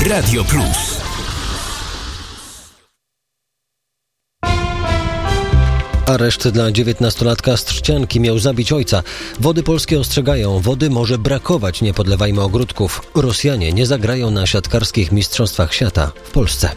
Radio Plus. Areszt dla 19-latka z Trzcianki, miał zabić ojca. Wody polskie ostrzegają, wody może brakować, nie podlewajmy ogródków. Rosjanie nie zagrają na siatkarskich mistrzostwach świata w Polsce.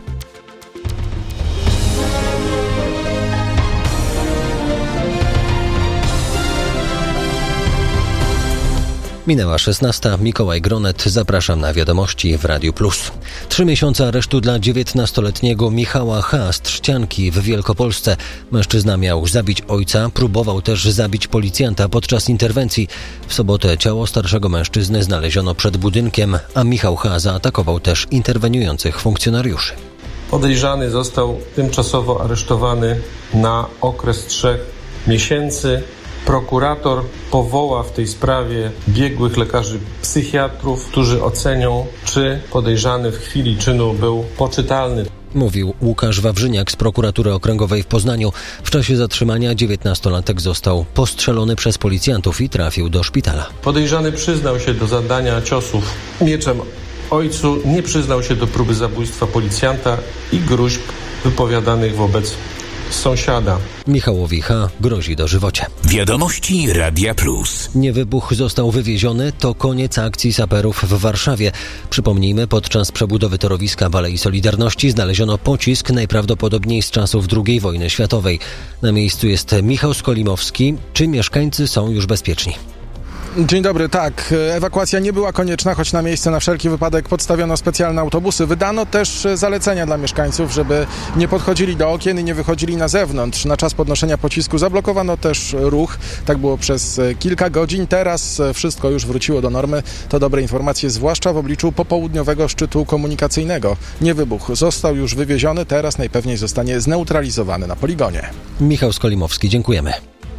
Minęła 16. Mikołaj Gronet. Zapraszam na wiadomości w Radiu Plus. 3 miesiące aresztu dla 19-letniego Michała H. z Trzcianki w Wielkopolsce. Mężczyzna miał zabić ojca, próbował też zabić policjanta podczas interwencji. W sobotę ciało starszego mężczyzny znaleziono przed budynkiem, a Michał H. zaatakował też interweniujących funkcjonariuszy. Podejrzany został tymczasowo aresztowany na okres 3 miesięcy. Prokurator powoła w tej sprawie biegłych lekarzy psychiatrów, którzy ocenią, czy podejrzany w chwili czynu był poczytalny. Mówił Łukasz Wawrzyniak z Prokuratury Okręgowej w Poznaniu. W czasie zatrzymania 19-latek został postrzelony przez policjantów i trafił do szpitala. Podejrzany przyznał się do zadania ciosów mieczem ojcu, nie przyznał się do próby zabójstwa policjanta i gróźb wypowiadanych wobec sąsiada. Michałowi H. grozi dożywocie. Wiadomości Radia Plus. Niewybuch został wywieziony, to koniec akcji saperów w Warszawie. Przypomnijmy, podczas przebudowy torowiska w Alei Solidarności znaleziono pocisk najprawdopodobniej z czasów II wojny światowej. Na miejscu jest Michał Skolimowski. Czy mieszkańcy są już bezpieczni? Dzień dobry, tak. Ewakuacja nie była konieczna, choć na miejsce na wszelki wypadek podstawiono specjalne autobusy. Wydano też zalecenia dla mieszkańców, żeby nie podchodzili do okien i nie wychodzili na zewnątrz. Na czas podnoszenia pocisku zablokowano też ruch. Tak było przez kilka godzin. Teraz wszystko już wróciło do normy. To dobre informacje, zwłaszcza w obliczu popołudniowego szczytu komunikacyjnego. Niewybuch został już wywieziony, teraz najpewniej zostanie zneutralizowany na poligonie. Michał Skolimowski, dziękujemy.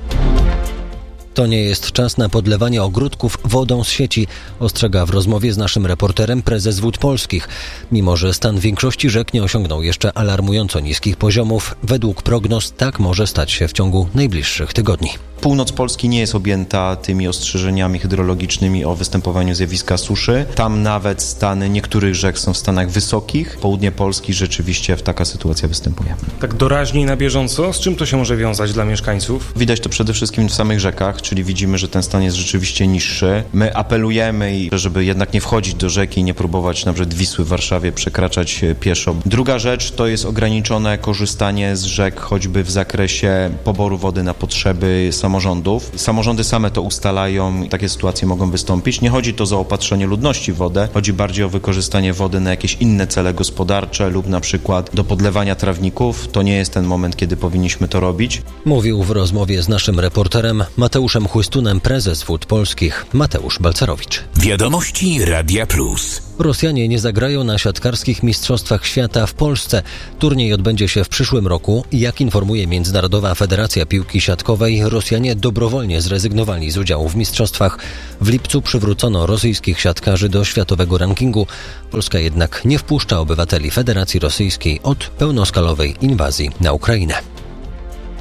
To nie jest czas na podlewanie ogródków wodą z sieci, ostrzega w rozmowie z naszym reporterem prezes Wód Polskich. Mimo że stan większości rzek nie osiągnął jeszcze alarmująco niskich poziomów, według prognoz tak może stać się w ciągu najbliższych tygodni. Północ Polski nie jest objęta tymi ostrzeżeniami hydrologicznymi o występowaniu zjawiska suszy. Tam nawet stany niektórych rzek są w stanach wysokich. Południe Polski rzeczywiście taka sytuacja występuje. Tak doraźniej na bieżąco? Z czym to się może wiązać dla mieszkańców? Widać to przede wszystkim w samych rzekach, czyli widzimy, że ten stan jest rzeczywiście niższy. My apelujemy, żeby jednak nie wchodzić do rzeki i nie próbować na przykład Wisły w Warszawie przekraczać pieszo. Druga rzecz to jest ograniczone korzystanie z rzek, choćby w zakresie poboru wody na potrzeby samorządów. Samorządy same to ustalają i takie sytuacje mogą wystąpić. Nie chodzi to o zaopatrzenie ludności w wodę, chodzi bardziej o wykorzystanie wody na jakieś inne cele gospodarcze lub na przykład do podlewania trawników. To nie jest ten moment, kiedy powinniśmy to robić. Mówił w rozmowie z naszym reporterem Mateuszem Chłystunem prezes Wód Polskich Mateusz Balcerowicz. Wiadomości Radia Plus. Rosjanie nie zagrają na siatkarskich mistrzostwach świata w Polsce. Turniej odbędzie się w przyszłym roku. Jak informuje Międzynarodowa Federacja Piłki Siatkowej, Rosjanie dobrowolnie zrezygnowali z udziału w mistrzostwach. W lipcu przywrócono rosyjskich siatkarzy do światowego rankingu. Polska jednak nie wpuszcza obywateli Federacji Rosyjskiej od pełnoskalowej inwazji na Ukrainę.